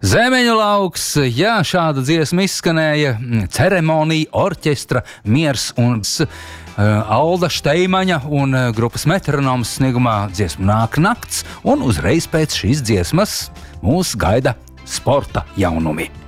Zemeņu lauks, jā, šāda dziesma izskanēja, ceremonija, orķestra, miers un Alda Šteimaņa un grupas Metronoms sniegumā dziesmu Nāk nakts, un uzreiz pēc šīs dziesmas mūs gaida sporta jaunumi.